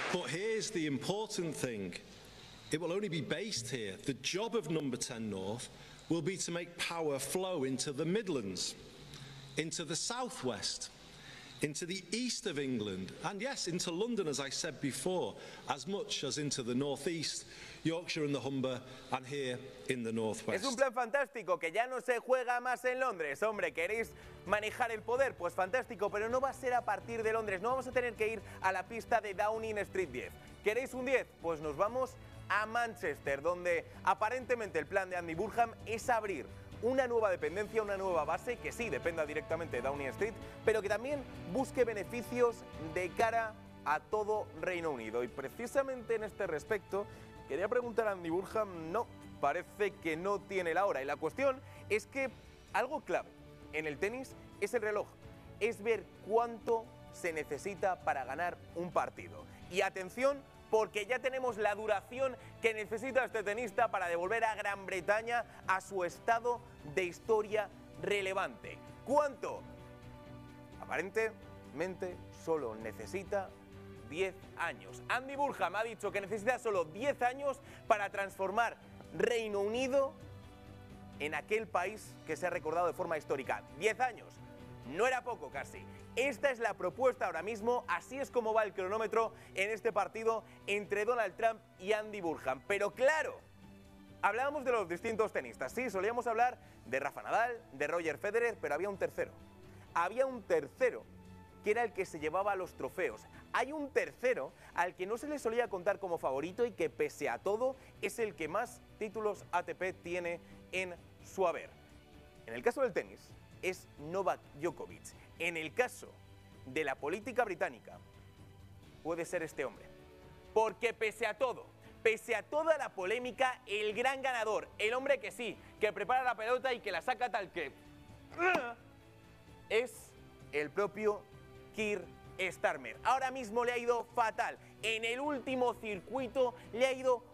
But here's the important thing. It will only be based here. The job of Number 10 North will be to make power flow into the Midlands, into the southwest, into the east of England, and yes, into London, as I said before, as much as into the northeast, Yorkshire and the Humber, and here in the northwest. Es un plan fantástico, que ya no se juega más en Londres. Hombre, ¿queréis manejar el poder? Pues fantástico, pero no va a ser a partir de Londres. No vamos a tener que ir a la pista de Downing Street 10. ¿Queréis un 10? Pues nos vamos a Manchester, donde aparentemente el plan de Andy Burnham es abrir una nueva dependencia, una nueva base que sí dependa directamente de Downing Street, pero que también busque beneficios de cara a todo Reino Unido. Y precisamente en este respecto quería preguntar a Andy Burnham, no, parece que no tiene la hora. Y la cuestión es que algo clave en el tenis es el reloj, es ver cuánto se necesita para ganar un partido. Y atención, porque ya tenemos la duración que necesita este tenista para devolver a Gran Bretaña a su estado de historia relevante. ¿Cuánto? Aparentemente solo necesita 10 años. Andy Burnham ha dicho que necesita solo 10 años para transformar Reino Unido en aquel país que se ha recordado de forma histórica. 10 años. No era poco casi. Esta es la propuesta ahora mismo, así es como va el cronómetro en este partido entre Donald Trump y Andy Burnham. Pero claro, hablábamos de los distintos tenistas, sí, solíamos hablar de Rafa Nadal, de Roger Federer, pero había un tercero. Había un tercero que era el que se llevaba los trofeos. Hay un tercero al que no se le solía contar como favorito y que pese a todo es el que más títulos ATP tiene en su haber. En el caso del tenis es Novak Djokovic. En el caso de la política británica puede ser este hombre. Porque pese a todo, pese a toda la polémica, el gran ganador, el hombre que sí, que prepara la pelota y que la saca tal que... es el propio Keir Starmer. Ahora mismo le ha ido fatal. En el último circuito le ha ido